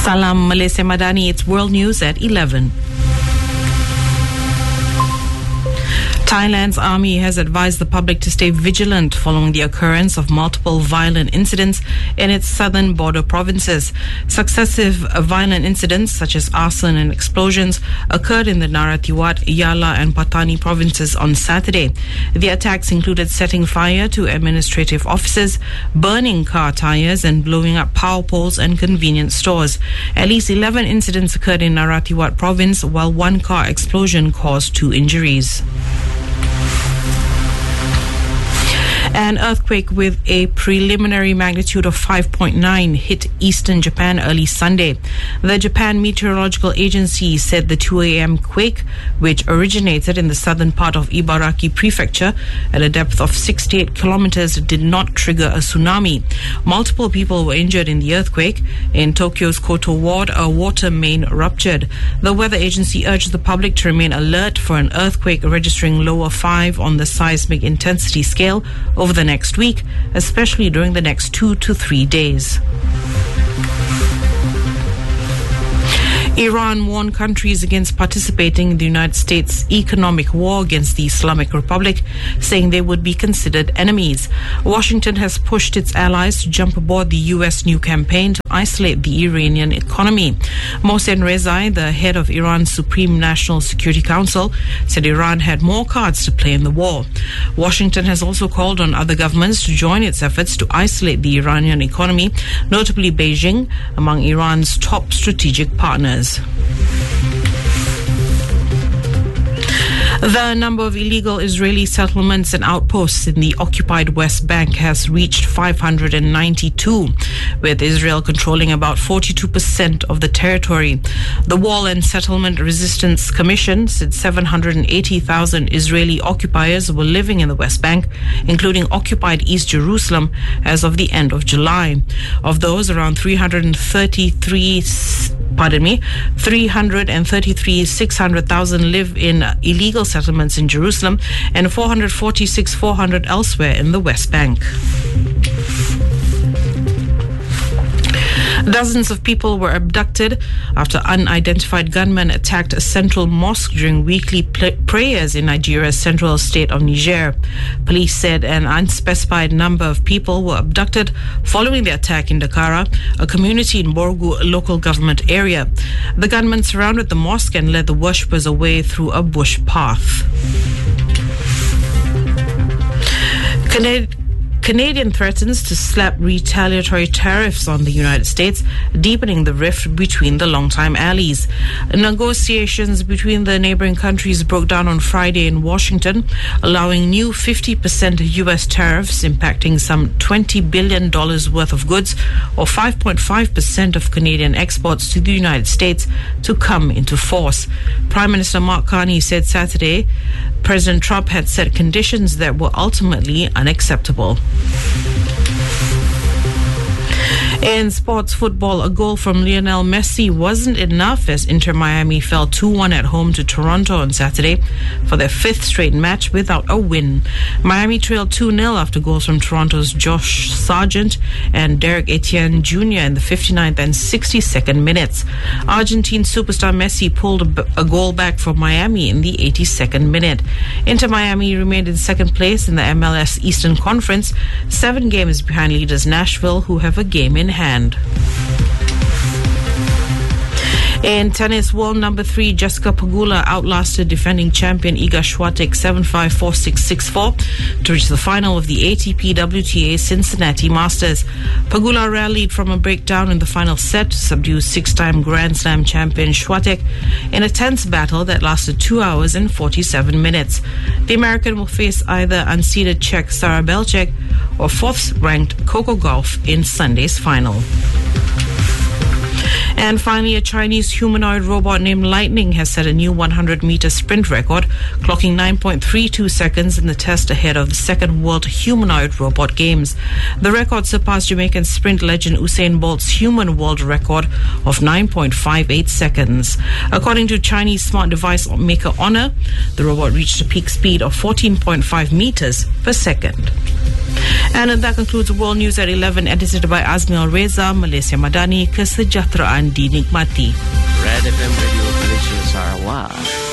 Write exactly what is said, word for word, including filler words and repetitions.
Salam Malaysia Madani, it's World News at eleven. Thailand's army has advised the public to stay vigilant following the occurrence of multiple violent incidents in its southern border provinces. Successive violent incidents such as arson and explosions occurred in the Narathiwat, Yala and Patani provinces on Saturday. The attacks included setting fire to administrative offices, burning car tires and blowing up power poles and convenience stores. At least eleven incidents occurred in Narathiwat province, while one car explosion caused two injuries. An earthquake with a preliminary magnitude of five point nine hit eastern Japan early Sunday. The Japan Meteorological Agency said the two a.m. quake, which originated in the southern part of Ibaraki Prefecture at a depth of sixty-eight kilometers, did not trigger a tsunami. Multiple people were injured in the earthquake. In Tokyo's Koto ward, a water main ruptured. The weather agency urged the public to remain alert for an earthquake registering lower five on the seismic intensity scale over the next week, especially during the next two to three days. Iran warned countries against participating in the United States' economic war against the Islamic Republic, saying they would be considered enemies. Washington has pushed its allies to jump aboard the U S new campaign to isolate the Iranian economy. Mohsen Rezai, the head of Iran's Supreme National Security Council, said Iran had more cards to play in the war. Washington has also called on other governments to join its efforts to isolate the Iranian economy, notably Beijing, among Iran's top strategic partners. The number of illegal Israeli settlements and outposts in the occupied West Bank has reached five hundred ninety-two, with Israel controlling about forty-two percent of the territory. The Wall and Settlement Resistance Commission said seven hundred eighty thousand Israeli occupiers were living in the West Bank, including occupied East Jerusalem, as of the end of July. Of those, around three hundred thirty-three pardon me, three hundred thirty-three, six hundred thousand live in illegal settlements in Jerusalem and four hundred forty-six, four hundred elsewhere in the West Bank. Dozens of people were abducted after unidentified gunmen attacked a central mosque during weekly pl- prayers in Nigeria's central state of Niger. Police said an unspecified number of people were abducted following the attack in Dakara, a community in Borgu local government area. The gunmen surrounded the mosque and led the worshippers away through a bush path. Canadian Canadian threatens to slap retaliatory tariffs on the United States, deepening the rift between the longtime allies. Negotiations between the neighboring countries broke down on Friday in Washington, allowing new fifty percent U S tariffs impacting some twenty billion dollars worth of goods, or five point five percent of Canadian exports to the United States, to come into force. Prime Minister Mark Carney said Saturday President Trump had set conditions that were ultimately unacceptable. In sports football, a goal from Lionel Messi wasn't enough as Inter Miami fell two one at home to Toronto on Saturday for their fifth straight match without a win. Miami trailed two nil after goals from Toronto's Josh Sargent and Derek Etienne Junior in the fifty-ninth and sixty-second minutes. Argentine superstar Messi pulled a goal back for Miami in the eighty-second minute. Inter Miami remained in second place in the M L S Eastern Conference, seven games behind leaders Nashville, who have a game in hand. In tennis, world number three Jessica Pegula outlasted defending champion Iga Swiatek seven five, four six, six four to reach the final of the A T P W T A Cincinnati Masters. Pegula rallied from a breakdown in the final set to subdue six-time Grand Slam champion Swiatek in a tense battle that lasted two hours and forty-seven minutes. The American will face either unseeded Czech Sara Belček or fourth-ranked Coco Gauff in Sunday's final. And finally, a Chinese humanoid robot named Lightning has set a new one hundred meter sprint record, clocking nine point three two seconds in the test ahead of the second World Humanoid Robot Games. The record surpassed Jamaican sprint legend Usain Bolt's human world record of nine point five eight seconds. According to Chinese smart device maker Honor, the robot reached a peak speed of fourteen point five meters per second. And that concludes World News at eleven, edited by Azmi Al Reza, Malaysia Madani, Kesejahteraan dinikmati. Red F M Radio Malaysia Sarawak.